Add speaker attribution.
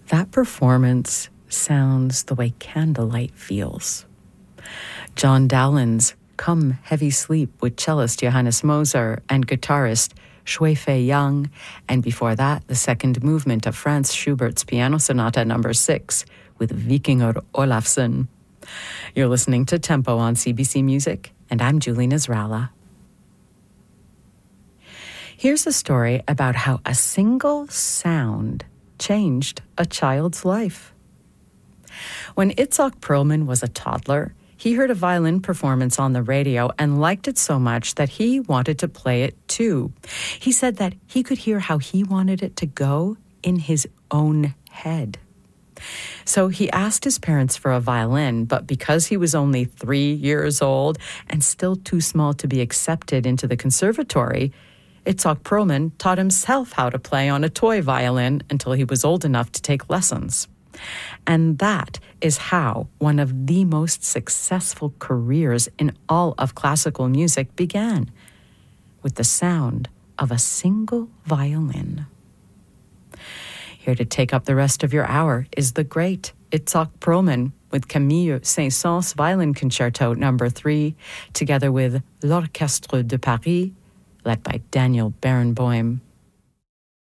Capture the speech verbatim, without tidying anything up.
Speaker 1: That performance sounds the way Candlelight feels. John Dowland's Come Heavy Sleep with cellist Johannes Moser and guitarist Shui Fei Yang, and before that, the second movement of Franz Schubert's Piano Sonata number six with Vikingur Olafsson. You're listening to Tempo on C B C Music, and I'm Julie Nasrallah. Here's a story about how a single sound changed a child's life. When Itzhak Perlman was a toddler, he heard a violin performance on the radio and liked it so much that he wanted to play it too. He said that he could hear how he wanted it to go in his own head. So he asked his parents for a violin, but because he was only three years old and still too small to be accepted into the conservatory, Itzhak Perlman taught himself how to play on a toy violin until he was old enough to take lessons. And that is how one of the most successful careers in all of classical music began, with the sound of a single violin. Here to take up the rest of your hour is the great Itzhak Perlman with Camille Saint-Saëns Violin Concerto number three, together with L'Orchestre de Paris, led by Daniel Barenboim.